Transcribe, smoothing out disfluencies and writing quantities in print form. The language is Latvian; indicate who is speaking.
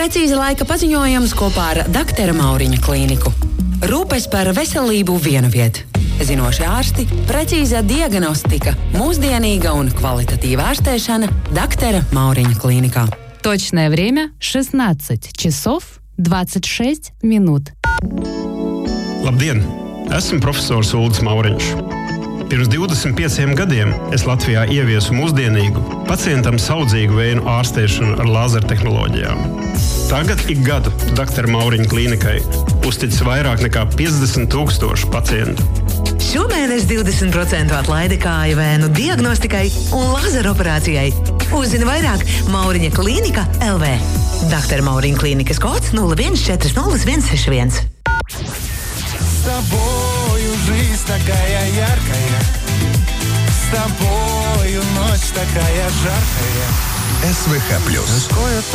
Speaker 1: Precīzi laika paziņojums kopā ar Daktera Mauriņa klīniku. Rūpes par veselību vienu vietu. Zinoši ārsti, precīza diagnostika, mūsdienīga un kvalitatīva ārstēšana Daktera Mauriņa klīnikā.
Speaker 2: Точное время 16 часов 26 минут.
Speaker 3: Labdien! Esmu profesors Uldis Mauriņš. Pirms 25 gadiem es Latvijā ieviesu mūsdienīgu, pacientam saudzīgu vēju ārstēšanu ar lāzertehnoloģijām. Tagad ik gadu Daktera Mauriņa klīnikai uztic vairāk nekā 50,000 pacientu.
Speaker 4: Šomēnes 20% atlaide kāju vēnu diagnostikai un lazeroperācijai. Uzzini vairāk Mauriņa klīnika LV. Daktera Mauriņa klīnikas kods 01400161.
Speaker 5: С тобою жизнь такая яркая, с тобою ночь такая жаркая.
Speaker 6: СВХ+.